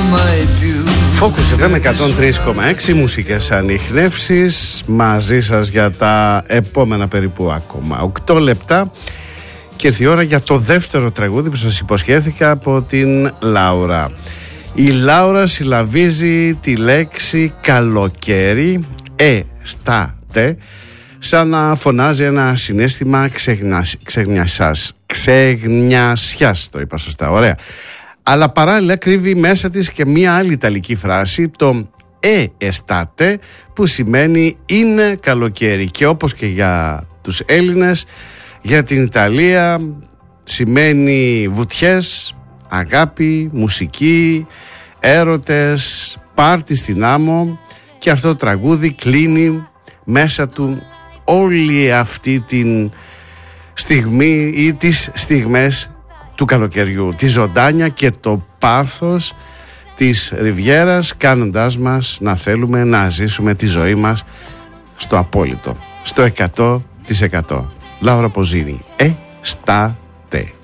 Focus FM 103,6, μουσικές ανιχνεύσεις μαζί σας για τα επόμενα περίπου ακόμα 8 λεπτά και ήρθε η ώρα για το δεύτερο τραγούδι που σας υποσχέθηκα από την Λάουρα. Η Λάουρα συλλαβίζει τη λέξη καλοκαίρι στάτε, σαν να φωνάζει ένα συναίσθημα ξεγνιασιάς, το είπα σωστά, ωραία. Αλλά παράλληλα κρύβει μέσα της και μία άλλη ιταλική φράση, το estate, που σημαίνει είναι καλοκαίρι. Και όπως και για τους Έλληνες, για την Ιταλία σημαίνει βουτιές, αγάπη, μουσική, έρωτες, πάρτι στην άμμο. Και αυτό το τραγούδι κλείνει μέσα του όλη αυτή την στιγμή ή τις στιγμές του καλοκαιριού, τη ζωντάνια και το πάθος της Ριβιέρας, κάνοντάς μας να θέλουμε να ζήσουμε τη ζωή μας στο απόλυτο, στο 100%. Λάουρα Ποζίνη, στάτε.